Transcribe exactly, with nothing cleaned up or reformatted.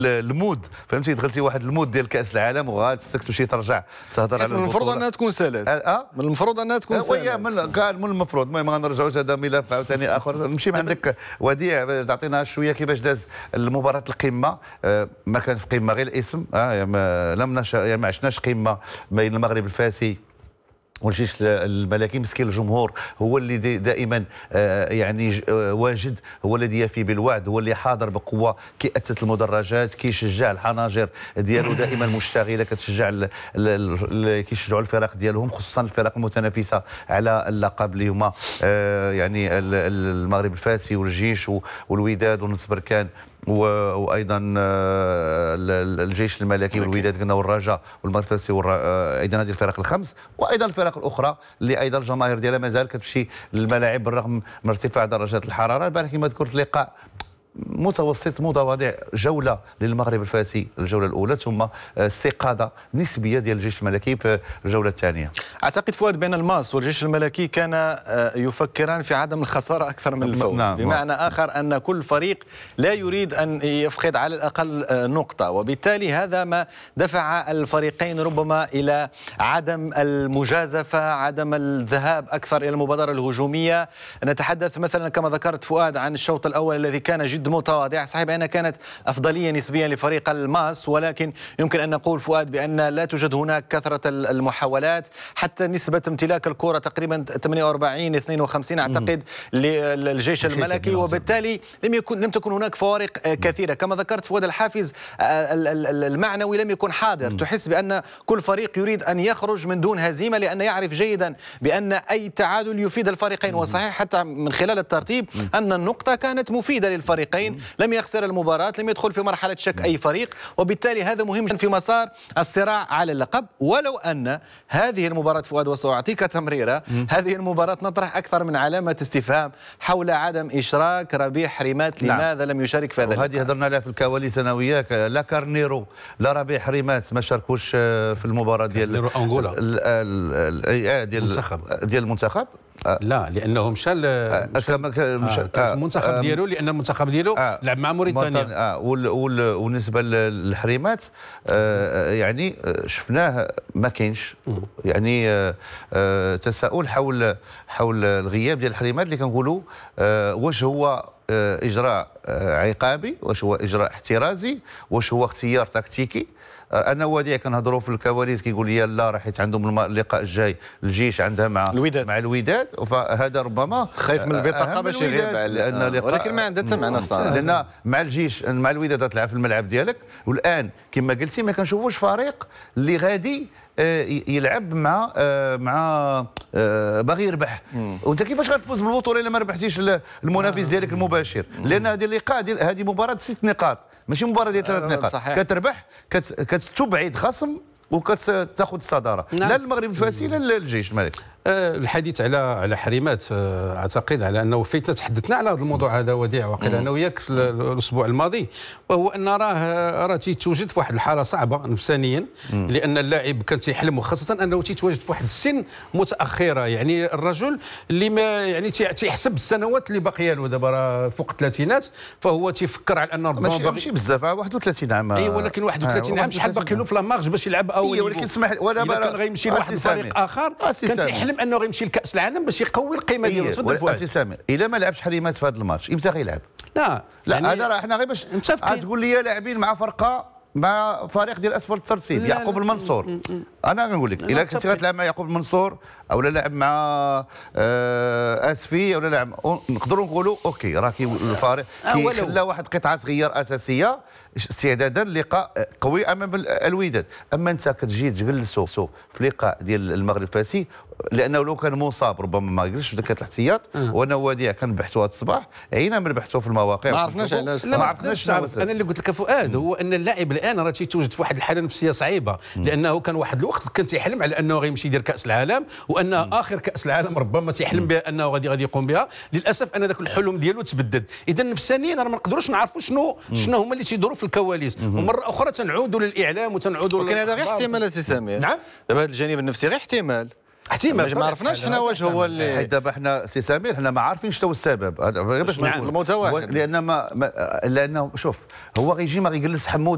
المود فهمتي، دخلتي واحد المود ديال كاس العالم وخاصك تمشي ترجع تهضر على من المفروض انها تكون سالات. أه؟ من المفروض انها تكون سالات. ويا من قال من المفروض. المهم ما غنرجعوش، هذا ملف عاوتاني اخر. نمشي مع عندك وديع تعطينا شويه كيفاش داز المباراه القمه. أه ما كان في قمه غير الاسم. أه ما لم نش... يعني ما عشناش قمه بين المغرب الفاسي والجيش الملكي. مسكين الجمهور هو اللي دائما يعني واجد، هو الذي يفي بالوعد، هو اللي حاضر بقوه، كيأسس المدرجات، كيشجع الحناجر ديالو دائما مشتغله، كتشجع كيشجعوا الفرق ديالهم، خصوصا الفرق المتنافسه على اللقب اللي هما يعني المغرب الفاسي والجيش والوداد ونص بركان وايضا الجيش الملكي والوداد قلنا والرجاء والمغرب الفاسي ايضا هذه الفرق الخمس، وايضا الفرق الاخرى اللي ايضا الجماهير ديالها مازال كتمشي للملاعب بالرغم من ارتفاع درجات الحراره. البارح كما ذكرت لقاء متوسط متواضع، جوله للمغرب الفاسي الجوله الاولى، ثم استقاده نسبيه ديال الجيش الملكي في الجوله الثانيه. اعتقد فؤاد بان الماس والجيش الملكي كان يفكران في عدم الخساره اكثر من الفوز. نعم. بمعنى اخر ان كل فريق لا يريد ان يفقد على الاقل نقطه، وبالتالي هذا ما دفع الفريقين ربما الى عدم المجازفه، عدم الذهاب اكثر الى المبادره الهجوميه. نتحدث مثلا كما ذكرت فؤاد عن الشوط الاول الذي كان جد متواضع. صحيح بأنها كانت أفضلية نسبيا لفريق الماس، ولكن يمكن أن نقول فؤاد بأن لا توجد هناك كثرة المحاولات، حتى نسبة امتلاك الكرة تقريبا ثمانية وأربعين اثنين وخمسين أعتقد للجيش الملكي، وبالتالي لم يكن لم تكن هناك فوارق كثيرة. كما ذكرت فؤاد الحافز المعنوي لم يكن حاضر. تحس بأن كل فريق يريد أن يخرج من دون هزيمة، لأن يعرف جيدا بأن أي تعادل يفيد الفريقين. وصحيح حتى من خلال الترتيب أن النقطة كانت مفيدة للفريقين، لم يخسر المباراة، لم يدخل في مرحلة شك أي فريق، وبالتالي هذا مهم في مسار الصراع على اللقب. ولو أن هذه المباراة فؤاد، وسأعطيك تمريرة، هذه المباراة نطرح أكثر من علامة استفهام حول عدم إشراك ربيع حريمات. لماذا نعم. لم يشارك في هذا؟ وهذه هضرنا عليها في الكواليس أنا وياك، لا كارنيرو لا ربيع حريمات ما شاركوش في المباراة ديال أنغولا ديال المنتخب ديال المنتخب. لا، لانه مشى في المنتخب ديالو، لان المنتخب ديالو آه لعب مع موريتانيا. اه والنسبه للحريمات آه يعني شفناه ما كاينش، يعني آه آه تساؤل حول حول الغياب ديال الحريمات اللي كنقولوا آه واش هو آه اجراء آه عقابي، واش هو اجراء احترازي، واش هو اختيار تكتيكي. انا وديع كنهضروا في الكواليس كيقول لي لا راح عندهم اللقاء الجاي الجيش عندها مع الوداد مع الوداد، فهذا ربما خايف من البطاقه باش يغيب، لان آه. ولكن ما عندها تمعنى الصراحه، لان مع الجيش مع الوداد تلعب في الملعب ديالك، والان كما قلتي ما كنشوفوش فريق اللي غادي يلعب مع مع باغي يربح. وانت كيفاش غتفوز بالبطوله الا ما ربحتيش المنافس ديالك المباشر؟ لان هذه اللقاء ديال هذه مباراه ست نقاط ماشي مباراه ديال ثلاث نقاط. كتربح كتستبعد خصم وكتاخذ الصداره. نعم. لا المغرب الفاسي لا الجيش الملكي. الحديث على على حريمات، اعتقد على انه فيتنا تحدثنا على هذا الموضوع هذا وديع وقيل انا وياك في الاسبوع الماضي، وهو ان راه راه تيتوجد في واحد الحاله صعبه نفسانيا، لان اللاعب كان تيحلم، وخاصه انه تيتواجد في واحد السن متاخره. يعني الرجل اللي ما يعني تيحسب السنوات اللي باقيه له دابا راه فوق الثلاثينات، فهو تيفكر على انه ربما باغي ماشي بزاف واحد وثلاثين عام. اي ولكن واحد وثلاثين عام شحال باقي له في لامارج باش يلعب اول. اي ولكن اسمح ولا كان غيمشي لواحد الفريق اخر كان تيحلم انه غيمشي لكاس العالم باش يقوي القيمه ديالو. تفضل فؤاد. سي سامر الا ما لعبش حريمات في هذا الماتش امتى غيلعب؟ لا لا يعني هذا راه احنا غير باش تقول لي لاعبين مع فرقه مع فريق ديال اسفل الترتيب يعقوب المنصور. انا كنقول لك الا كنتي غتلعب مع يعقوب المنصور او لاعب مع آه اسفي او لاعب، نقدروا نقولوا اوكي راه الفريق كيخلى واحد قطعه غيار اساسيه استعدادا للقاء قوي امام الوداد. اما انت كتجي تجلسوا في لقاء ديال المغرب الفاسي، لانه لو كان مصاب ربما ما يجلسش في دكه الاحتياط. وانا وديع كنبحثوا هذا الصباح عينا من بحثوا في المواقع ما عرفناش علاش. ما عرفناش. انا اللي قلت لك فؤاد هو ان اللاعب الان راه تيتوجد في واحد الحاله نفسيه صعيبه، لانه كان واحد الوقت كان تيحلم على انه غيمشي يدير كاس العالم، وان اخر كاس العالم ربما تيحلم بها انه غادي غادي يقوم بها. للاسف ان ذاك الحلم ديالو تبدد. اذا نفسانيا راه ما نقدروش نعرفوا شنو شنو هما اللي تيدوروا في الكواليس. ومره اخرى تنعودوا للاعلام وتنعودوا. ولكن هذا غير احتمال سي سامر. نعم هذا الجانب النفسي غير احتمال احتمال ما عرفناش حنا واش هو اللي حيت دابا حنا سي سمير حنا ما عارفين شنو السبب. غير باش نقول المتواجد، لان ما لانه شوف هو غيجي ما غيجلس حمود